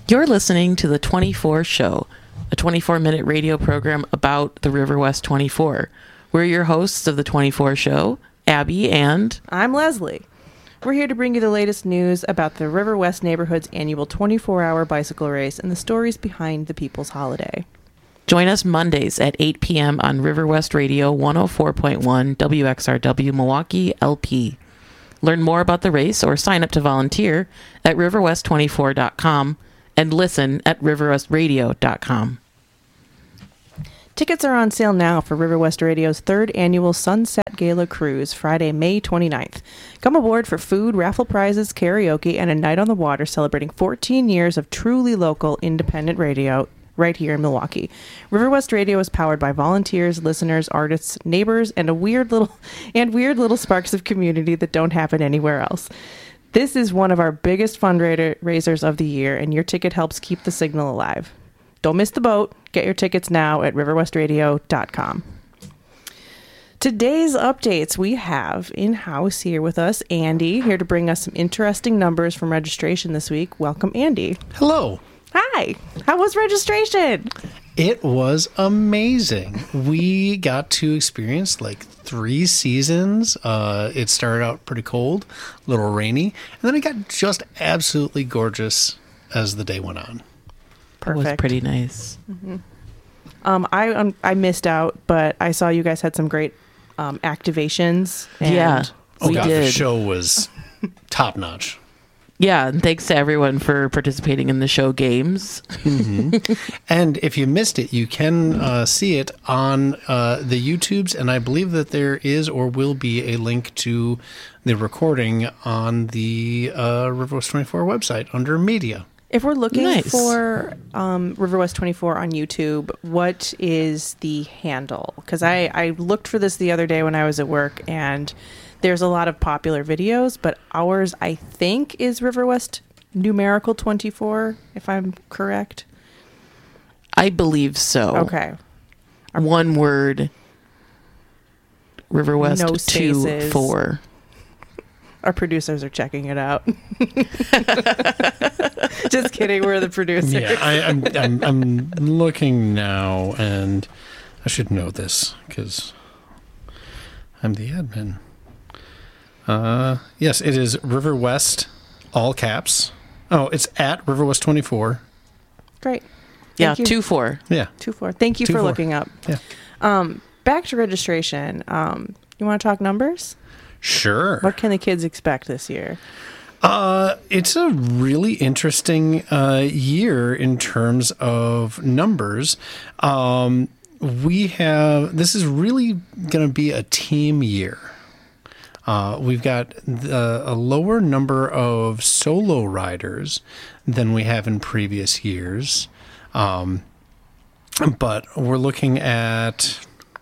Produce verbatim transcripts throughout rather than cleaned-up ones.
You're listening to The twenty-four Show, a twenty-four minute radio program about the River West twenty-four. We're your hosts of The twenty-four Show, Abby and... I'm Leslie. We're here to bring you the latest news about the River West neighborhood's annual twenty-four hour bicycle race and the stories behind the people's holiday. Join us Mondays at eight p.m. on River West Radio one oh four point one W X R W Milwaukee L P. Learn more about the race or sign up to volunteer at river west twenty-four dot com and listen at river west radio dot com. Tickets are on sale now for River West Radio's third annual Sunset Gala Cruise, Friday, May twenty-ninth. Come aboard for food, raffle prizes, karaoke, and a night on the water celebrating fourteen years of truly local independent radio right here in Milwaukee. River West Radio is powered by volunteers, listeners, artists, neighbors, and a weird little and weird little sparks of community that don't happen anywhere else. This is one of our biggest fundraisers of the year, and your ticket helps keep the signal alive. Don't miss the boat. Get your tickets now at river west radio dot com. Today's updates, we have in-house here with us Andy, here to bring us some interesting numbers from registration this week. Welcome, Andy. Hello. Hi. How was registration? It was amazing. We got to experience like three seasons. Uh, it started out pretty cold, a little rainy, and then it got just absolutely gorgeous as the day went on. Perfect. It was pretty nice. Mm-hmm. Um, I um, I missed out, but I saw you guys had some great um, activations. And yeah, oh, we God, did. The show was top notch. Yeah, and thanks to everyone for participating in the show games. Mm-hmm. And if you missed it, you can uh, see it on uh, the YouTubes, and I believe that there is or will be a link to the recording on the uh, River West twenty-four website under media. If we're looking Nice. for um, River West twenty-four on YouTube, what is the handle? Because I, I looked for this the other day when I was at work, and there's a lot of popular videos, but ours, I think, is River West numerical twenty-four, if I'm correct. I believe so. Okay. One word. River West No two spaces. four. Our producers are checking it out. Just kidding. We're the producers. Yeah, I, I'm, I'm I'm looking now, and I should know this because I'm the admin. Uh, yes, it is River West, all caps. Oh, it's at River West twenty-four. Great. Yeah, Thank you. two four. Yeah, Two four. Thank you Two for four. looking up. yeah, Um, back to registration. Um, you want to talk numbers? sure. What can the kids expect this year? Uh, it's a really interesting uh, year in terms of numbers. Um, we have this is really going to be a team year. Uh, we've got the, a lower number of solo riders than we have in previous years, um, but we're looking at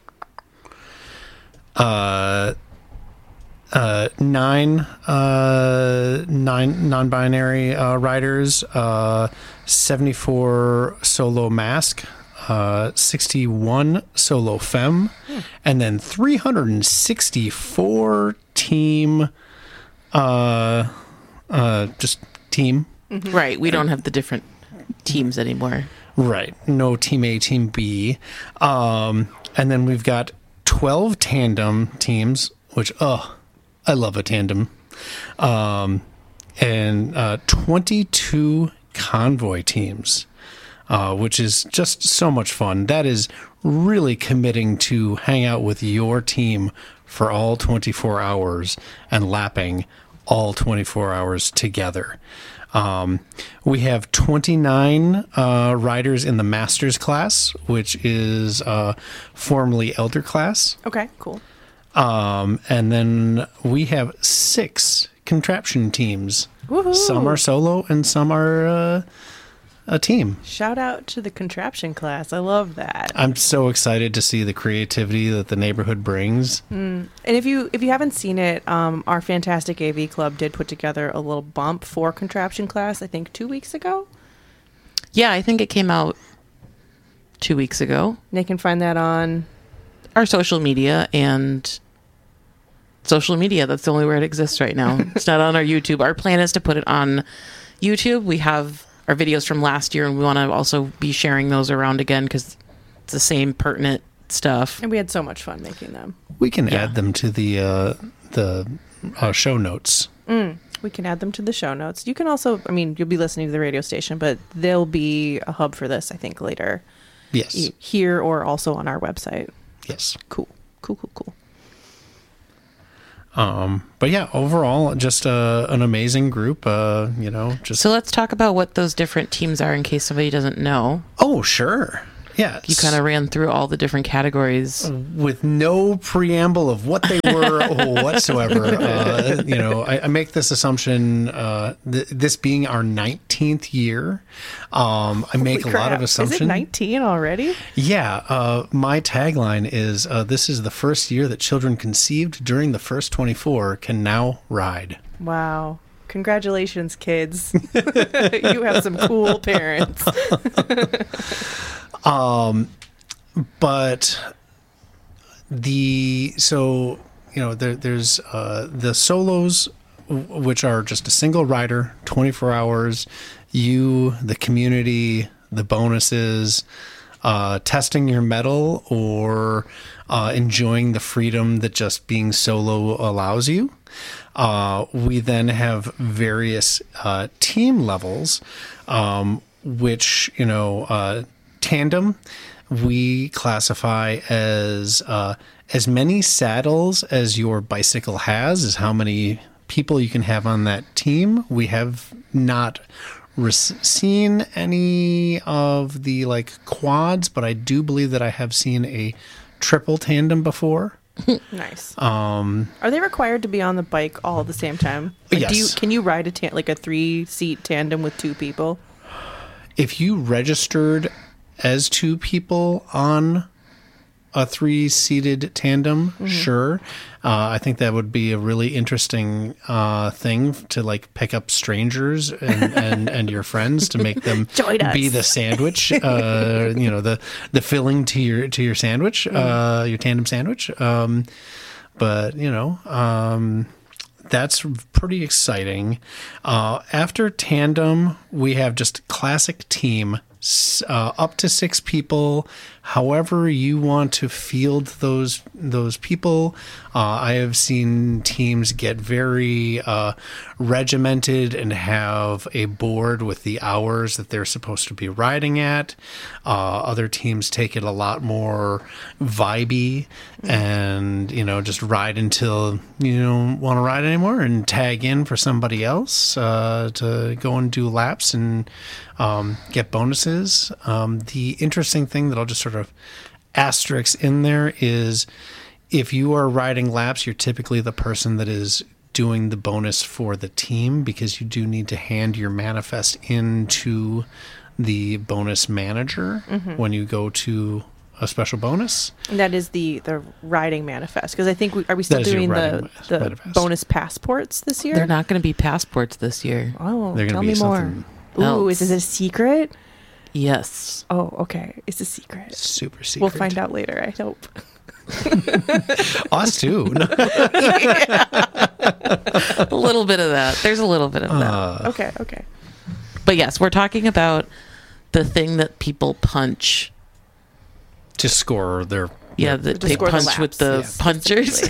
uh, uh, nine uh, nine non-binary uh, riders, uh, seventy-four solo mask. Uh, sixty-one solo femme, hmm. and then three hundred sixty-four team, uh, uh, just team. Mm-hmm. Right. We don't have the different teams anymore. Right. No team A, team B. Um, and then we've got twelve tandem teams, which, oh, I love a tandem. Um, and uh, twenty-two convoy teams. Uh, which is just so much fun. That is really committing to hang out with your team for all twenty-four hours and lapping all twenty-four hours together. Um, we have twenty-nine uh, riders in the Masters class, which is uh, formerly Elder class. Okay, cool. Um, and then we have six contraption teams. Woohoo! Some are solo and some are... Uh, a team. Shout out to the contraption class. I love that. I'm so excited to see the creativity that the neighborhood brings. Mm. And if you if you haven't seen it, um, our fantastic A V club did put together a little bump for contraption class, I think two weeks ago. Yeah, I think it came out two weeks ago. They can find that on our social media and social media. That's the only where it exists right now. It's not on our YouTube. Our plan is to put it on YouTube. We have our videos from last year, and we want to also be sharing those around again because it's the same pertinent stuff. And we had so much fun making them. We can Yeah. add them to the uh, the uh, show notes. Mm, we can add them to the show notes. You can also, I mean, you'll be listening to the radio station, but there'll be a hub for this, I think, later. Yes. e- Here or also on our website. Yes. Cool. Cool, cool, cool. Um, but yeah, overall, just uh, an amazing group. Uh, you know, just So let's talk about what those different teams are in case somebody doesn't know. oh sure, yeah. You kind of ran through all the different categories. with no preamble of what they were whatsoever. Uh, you know, I, I make this assumption. Uh, th- this being our nineteenth year, um, I make Holy a lot crap. of assumptions. Is it nineteen already? Yeah, uh, my tagline is uh, this is the first year that children conceived during the first twenty-four can now ride. Wow. Congratulations, kids. You have some cool parents. But the, so, you know, there, there's uh, the solos, w- which are just a single rider, twenty-four hours, you, the community, the bonuses, uh, testing your mettle, or uh, enjoying the freedom that just being solo allows you. Uh, we then have various uh, team levels, um, which, you know, uh, tandem, we classify as uh, as many saddles as your bicycle has, is how many people you can have on that team. We have not re- seen any of the like quads, but I do believe that I have seen a triple tandem before. Nice. Um, Are they required to be on the bike all at the same time? Like, Do you, Yes. can you ride a ta- like a three-seat tandem with two people? if you registered as two people on a three-seated tandem, sure. Uh, I think that would be a really interesting uh, thing to like pick up strangers and, and, and your friends to make them Join us. be the sandwich, uh, you know, the the filling to your to your sandwich, uh, your tandem sandwich. Um, but you know, um, that's pretty exciting. Uh, after tandem, we have just classic team. S- Uh, up to six people, however you want to field those those people. Uh, I have seen teams get very uh, regimented and have a board with the hours that they're supposed to be riding at. Uh, other teams take it a lot more vibey and, you know, just ride until you don't want to ride anymore and tag in for somebody else uh, to go and do laps and um, get bonuses. Um, the interesting thing that I'll just sort of asterisk in there is if you are riding laps, you're typically the person that is doing the bonus for the team, because you do need to hand your manifest into the bonus manager when you go to a special bonus. And that is the the riding manifest. Because I think we, are we still That is your doing riding the ma- the manifest. bonus passports this year? They're not going to be passports this year. Oh, They're tell going to me be more. something Ooh, is else. it a secret? Yes. Oh, okay. It's a secret. super secret. We'll find out later, I hope. Us too. No. A little bit of that. There's a little bit of that. Uh, Okay, okay. But yes, we're talking about the thing that people punch. to score their Yeah, that To they score the punch with laps, the yeah. punchers.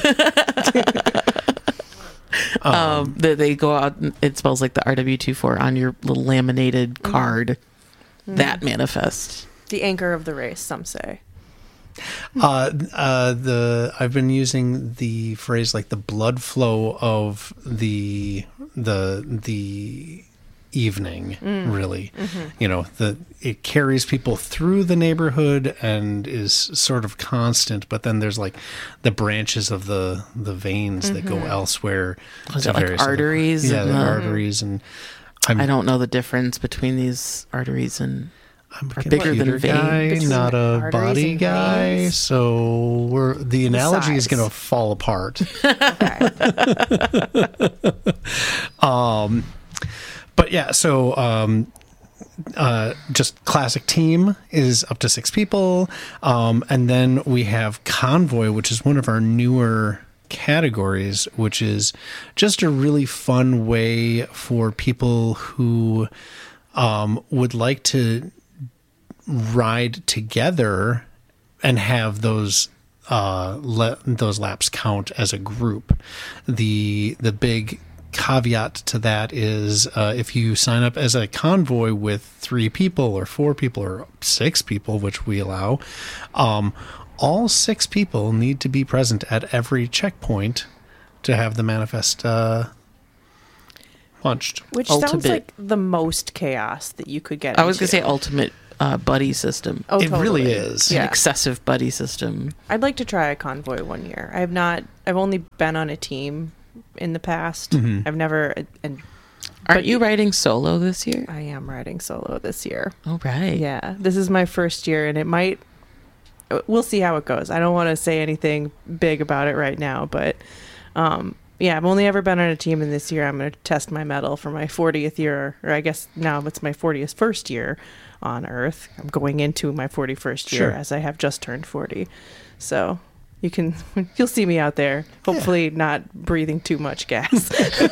um, that they go out and it spells like the R W twenty-four on your little laminated card. That manifest. The anchor of the race, some say. Uh, uh, the I've been using the phrase like the blood flow of the the the evening. Really, you know, the it carries people through the neighborhood and is sort of constant. But then there's like the branches of the the veins that go elsewhere. Was to it like various other- arteries yeah, and the the- arteries and. I'm, I don't know the difference between these arteries and I'm a are bigger than computer guy, veins. not a Arteries body and guy. veins. So we're the analogy is size. going to fall apart. Okay. um, but yeah, so um, uh, just classic team is up to six people, um, and then we have convoy, which is one of our newer categories, which is just a really fun way for people who um, would like to ride together and have those uh, le- those laps count as a group. The the big caveat to that is uh, if you sign up as a convoy with three people or four people or six people, which we allow, um, all six people need to be present at every checkpoint to have the manifest uh, punched. Which sounds Ultimate. like the most chaos that you could get I was going to into. say ultimate uh, buddy system. Oh, It really totally. is. An Yeah. excessive buddy system. I'd like to try a convoy one year. I have not. I've only been on a team in the past. Mhm. I've never. And Aren't you riding solo this year? I am riding solo this year. Oh, right. Yeah, this is my first year, and it might. We'll see how it goes. I don't want to say anything big about it right now, but um, yeah, I've only ever been on a team, and this year I'm going to test my mettle for my fortieth year, or I guess now it's my fortieth first year on Earth. I'm going into my forty-first year Sure. as I have just turned forty. So you can, you'll see me out there. Hopefully, not breathing too much gas.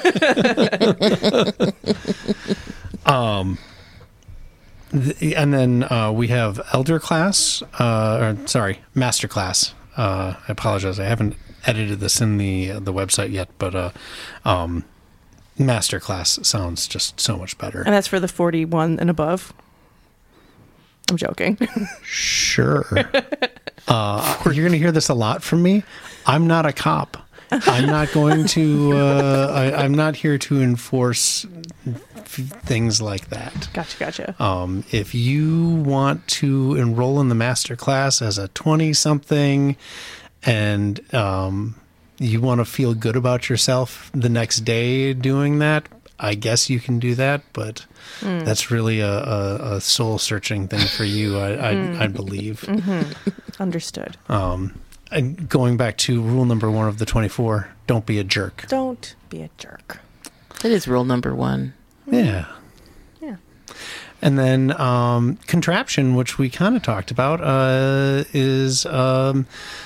Um, th- and then uh, we have Elder Class, uh, or sorry, Master Class. Uh, I apologize, I haven't edited this in the the website yet, but uh, um, Master Class sounds just so much better. And that's for the forty-one and above. I'm joking. Sure. Uh, you're going to hear this a lot from me. I'm not a cop. I'm not going to, uh, I, I'm not here to enforce f- things like that. Gotcha, gotcha. Um, if you want to enroll in the master class as a twenty something and um, you want to feel good about yourself the next day doing that, I guess you can do that, but Mm. that's really a, a, a soul searching thing for you, I, I, Mm. I believe. Mm-hmm. Understood. Um, and going back to rule number one of the twenty-four, don't be a jerk. Don't be a jerk. That is rule number one. Yeah. Yeah. And then um, contraption, which we kind of talked about, uh, is um,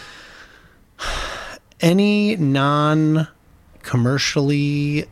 any non-commercially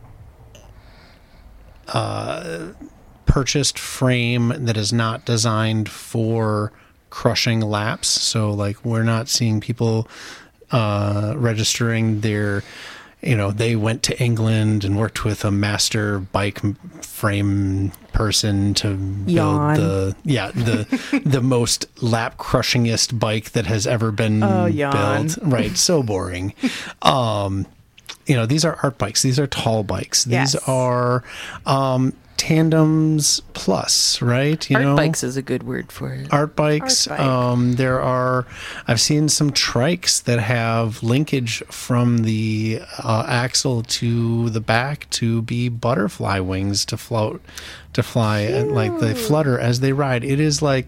uh, purchased frame that is not designed for crushing laps. So, like, we're not seeing people uh, registering their... You know, they went to England and worked with a master bike m- frame person to build Yawn. the yeah the the most lap crushingest bike that has ever been Oh, yawn. built. Right, so boring. Um, you know, these are art bikes. These are tall bikes. These Yes. are um, tandems plus, right? You Art know, bikes is a good word for it. art bikes. Art bike. Um, there are, I've seen some trikes that have linkage from the uh, axle to the back to be butterfly wings to float, to fly, and like they flutter as they ride. It is like,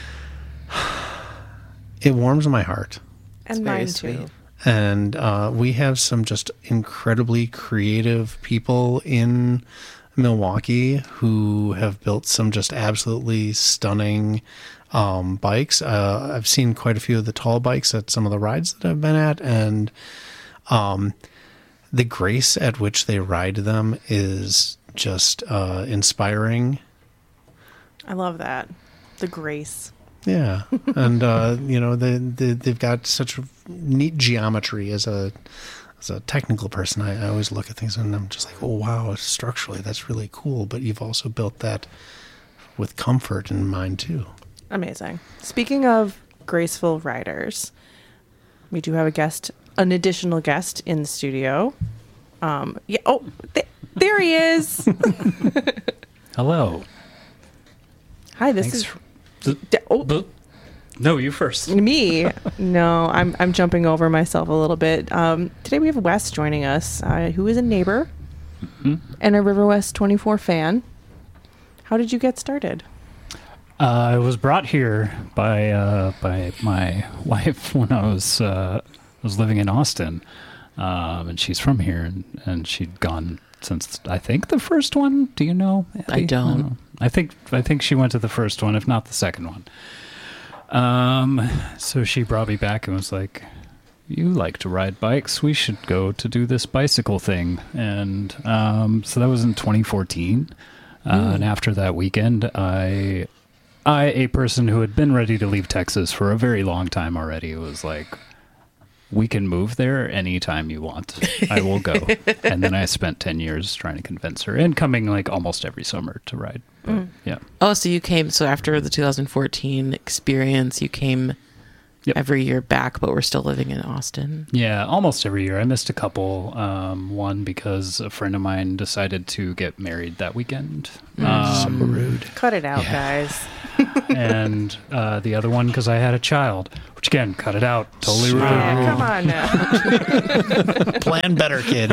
it warms my heart. And very mine sweet. too. And uh, we have some just incredibly creative people in Milwaukee who have built some just absolutely stunning um, bikes. Uh, I've seen quite a few of the tall bikes at some of the rides that I've been at, and um, the grace at which they ride them is just uh, inspiring. I love that. The grace. Yeah, and uh, you know they, they they've got such neat geometry. As a as a technical person, I, I always look at things and I'm just like, oh wow, structurally that's really cool. But you've also built that with comfort in mind too. Amazing. Speaking of graceful riders, we do have a guest, an additional guest in the studio. Um, yeah. Oh, th- there he is. Hello. Hi. This Thanks is. for- D- oh, Bu- No, you first. me. No, I'm I'm jumping over myself a little bit. Um, today we have Wes joining us, uh, who is a neighbor Mhm. and a River West twenty-four fan. How did you get started? Uh, I was brought here by uh, by my wife when I was uh, was living in Austin, um, and she's from here, and, and she'd gone since I think the first one. Do you know? I Abby? don't. know. I think I think she went to the first one, if not the second one. Um, so she brought me back and was like, "You like to ride bikes? We should go to do this bicycle thing." And um, so that was in twenty fourteen. Uh, and after that weekend, I, I, a person who had been ready to leave Texas for a very long time already, was like, we can move there anytime you want. I will go. And then I spent ten years trying to convince her and coming like almost every summer to ride. But, Mm. yeah. Oh, so you came, so after the two thousand fourteen experience, you came Yep. every year back, but we're still living in Austin. Yeah, almost every year. I missed a couple. Um, one because a friend of mine decided to get married that weekend. Um, Rude. Cut it out, Yeah. guys. and uh, the other one because I had a child, which again, cut it out. Totally rude. Yeah, come on now. Plan better, kid.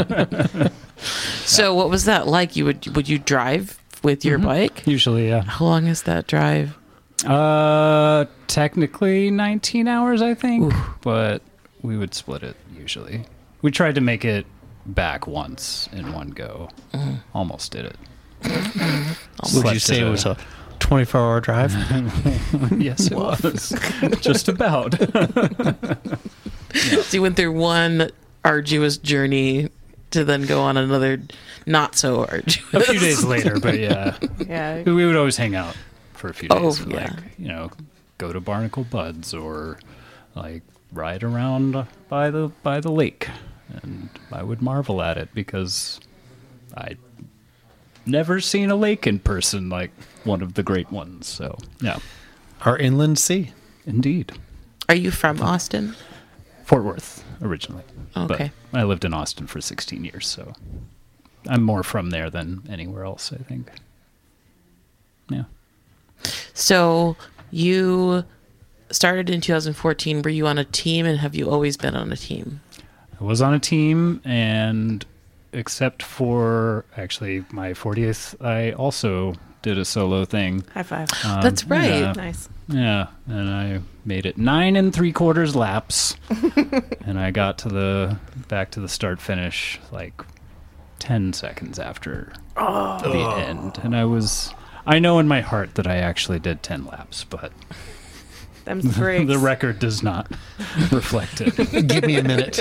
So what was that like? You would would you drive with your Mhm. bike? Usually, yeah. How long is that drive? Uh, technically nineteen hours, I think, but we would split it usually. We tried to make it back once in one go. Mm. Almost did it. Would you Slept say at it a- was a twenty-four hour drive? Yes, it was. Just about. So you went through one arduous journey to then go on another not so arduous. A few days later, but yeah. Yeah. We would always hang out for a few days. Oh, and, yeah. Like, you know, go to Barnacle Buds or like ride around by the by the lake. And I would marvel at it because I'd never seen a lake in person like one of the great ones. So, yeah, Our inland sea. indeed. Are you from Austin? Fort Worth originally. Okay. But I lived in Austin for sixteen years, so I'm more from there than anywhere else, I think. Yeah. So you started in two thousand fourteen. Were you on a team, and have you always been on a team? I was on a team, and except for actually my fortieth, I also did a solo thing. High five. Um, That's right. Yeah, Nice. yeah, and I made it nine and three quarters laps, and I got to the back to the start finish like ten seconds after the end, and I was. I know in my heart that I actually did ten laps, but Them's the breaks. the record does not reflect it. Give me a minute.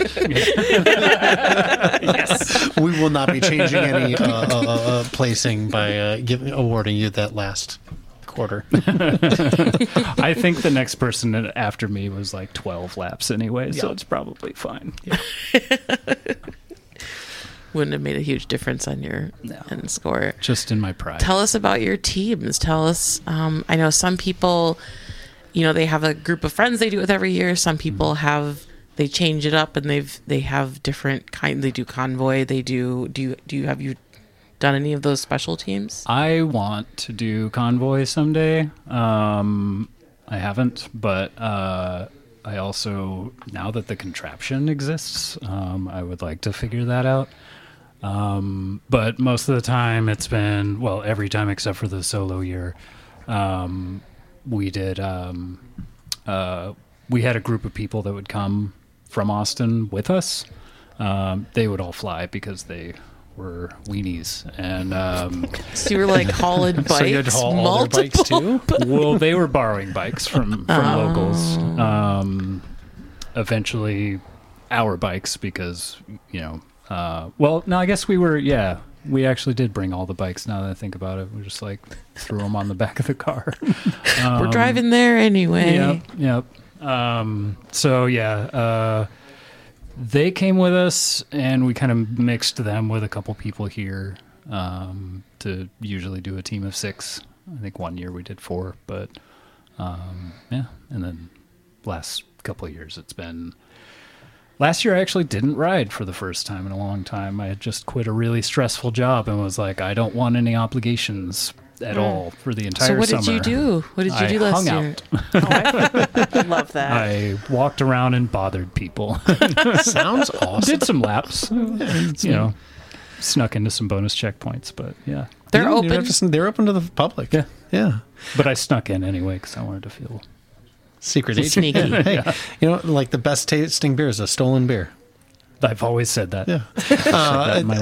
Yes. We will not be changing any uh, uh, uh, placing by uh, giving awarding you that last quarter. I think the next person after me was like twelve laps anyway, so Yeah. it's probably fine. Wouldn't have made a huge difference on your No. end score. Just in my pride. Tell us about your teams. Tell us. Um, I know some people, you know, they have a group of friends they do it with every year. Some people have they change it up and they've they have different kind. They do convoy. They do do you do you have you done any of those special teams? I want to do convoy someday. Um, I haven't, but uh, I also, now that the contraption exists, um, I would like to figure that out. Um, but most of the time it's been, well, every time except for the solo year, um, we did, um, uh, we had a group of people that would come from Austin with us. Um, they would all fly because they were weenies. And, um, So you were like hauling bikes, So you'd haul all their bikes multiple. too? well, they were borrowing bikes from, from Oh. locals. Um, eventually our bikes because, you know, uh, well, no, I guess we were, yeah, we actually did bring all the bikes now that I think about it. We just like threw them on the back of the car. We're Um, driving there anyway. Yep, yep. Um, so yeah, uh, they came with us, and we kind of mixed them with a couple people here um, to usually do a team of six. I think one year we did four, but um, yeah. And then last couple of years, it's been. Last year, I actually didn't ride for the first time in a long time. I had just quit a really stressful job and was like, I don't want any obligations at all for the entire So what summer. did you do? What did you I do last hung year? out. Oh, I love that. I walked around and bothered people. Sounds awesome. Did some laps, you know, snuck into some bonus checkpoints, but yeah. They're You don't open. have to- they're open to the public. Yeah. Yeah. But I snuck in anyway because I wanted to feel. Secret agent. Sneaky. Yeah. Hey, you know, like the best tasting beer is a stolen beer. I've always said that. Yeah. Said that in my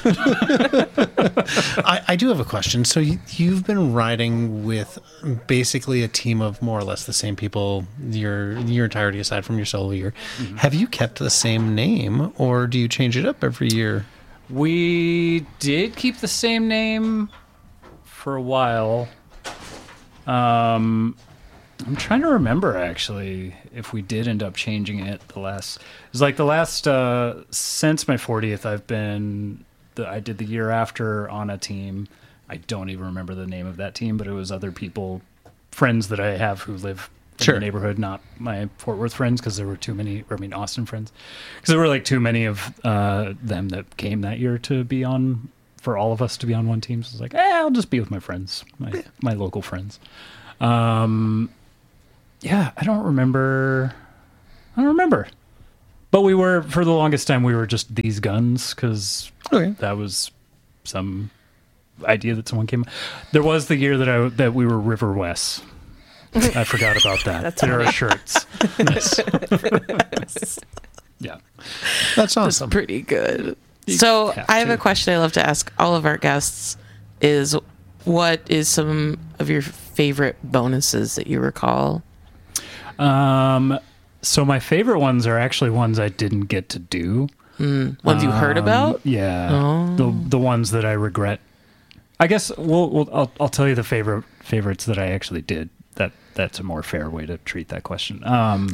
life. I, I do have a question. So you, you've been riding with basically a team of more or less the same people your your entirety aside from your solo year. Mm-hmm. Have you kept the same name or do you change it up every year? We did keep the same name for a while. Um, I'm trying to remember actually if we did end up changing it. The last it was like the last uh, since my fortieth. I've been the I did the year after on a team. I don't even remember the name of that team, but it was other people, friends that I have who live in Sure. the neighborhood, not my Fort Worth friends, because there were too many. Or I mean, Austin friends, because there were like too many of uh, them that came that year to be on. For all of us to be on one team, so it's like, eh, I'll just be with my friends, my yeah. my local friends. Um, yeah, I don't remember. I don't remember. But we were, for the longest time, we were just These Guns, because Okay. that was some idea that someone came. There was the year that I that we were River West. I forgot about that. That's there funny. are shirts. Nice. Yeah. That's That's awesome. pretty good. So have I have to. a question I love to ask all of our guests is what is some of your favorite bonuses that you recall? Um. So my favorite ones are actually ones I didn't get to do. Mm, ones you heard Um, about? Yeah. Oh. The the ones that I regret. I guess we'll, we'll I'll I'll tell you the favorite favorites that I actually did. That that's a more fair way to treat that question. Um,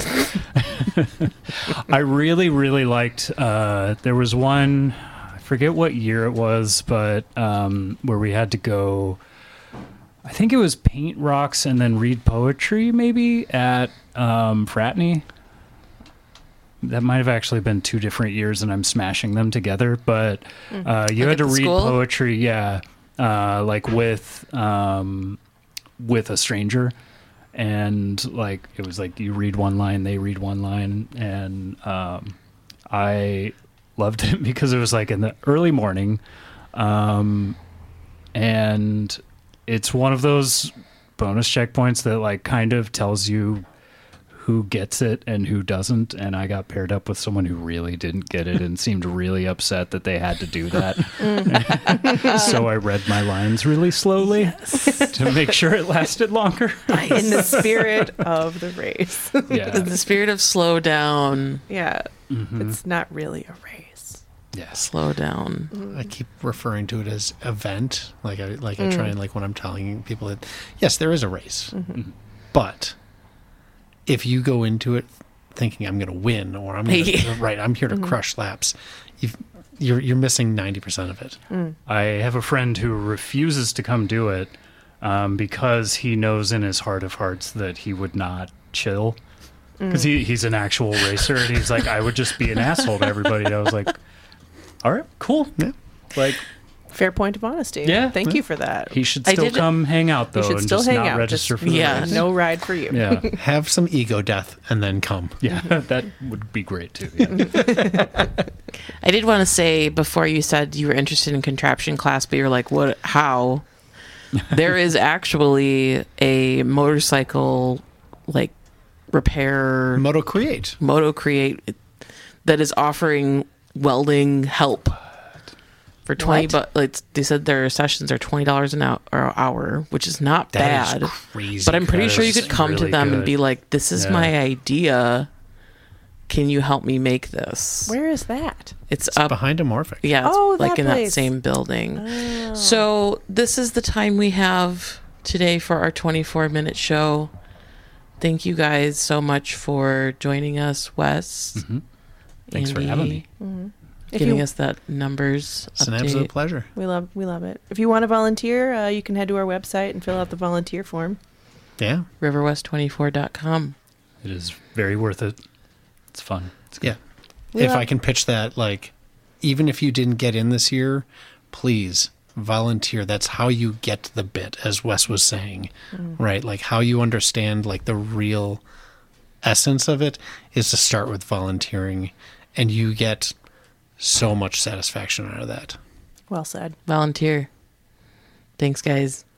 I really really liked. Uh, there was one. I forget what year it was, but um, where we had to go. I think it was paint rocks and then read poetry, maybe at um, Fratney. That might have actually been two different years, and I'm smashing them together. But uh, you Like had to at the read school? poetry, yeah, uh, like with um, with a stranger, and like it was like you read one line, they read one line, and um, I loved it because it was like in the early morning, um, and it's one of those bonus checkpoints that like kind of tells you who gets it and who doesn't, and I got paired up with someone who really didn't get it and seemed really upset that they had to do that. So I read my lines really slowly to make sure it lasted longer. In the spirit of the race. Yeah. In the spirit of slow down, Yeah. Mhm. It's not really a race. Yes. slow down. I keep referring to it as event. Like I like I try and like when I'm telling people that yes, there is a race, but if you go into it thinking I'm going to win or I'm gonna, right, I'm here to crush laps, you've, you're you're missing ninety percent of it. I have a friend who refuses to come do it um, because he knows in his heart of hearts that he would not chill. Because he, he's an actual racer, and he's like, I would just be an asshole to everybody. And I was like, all right, cool. Yeah. Like, Fair point of honesty. Yeah. Thank you for that. he should I still did- come hang out, though, You should and still just hang not out. register Just- for the Yeah. race. No ride for you. Yeah. Have some ego death and then come. Yeah, that would be great, too. Yeah. I did want to say before you said you were interested in contraption class, but you're like, what, how? There is actually a motorcycle, like, repair, Moto Create. Moto Create, that is offering welding help for twenty. What? But like they said, their sessions are twenty dollars an hour, or hour, which is not That is bad. crazy. But I'm pretty That sure you is could come to really them and good. be like, "This is Yeah. my idea. Can you help me make this?" Where is that? It's It's up, behind Amorphic. yeah, it's Oh, like that in that place. same building. Oh. So this is the time we have today for our twenty-four minute show. Thank you guys so much for joining us, Wes. Mhm. Thanks for Andy, having me. If Giving you- us that numbers It's an update. absolute pleasure. We love we love it. If you want to volunteer, uh, you can head to our website and fill out the volunteer form. Yeah. river west twenty-four dot com. It is very worth it. It's fun. It's good. Yeah. We if love- I can pitch that, like, even if you didn't get in this year, please volunteer. That's how you get the bit, as Wes was saying, right? Like how you understand like the real essence of it is to start with volunteering, and you get so much satisfaction out of that. Well said. Volunteer. Thanks, guys.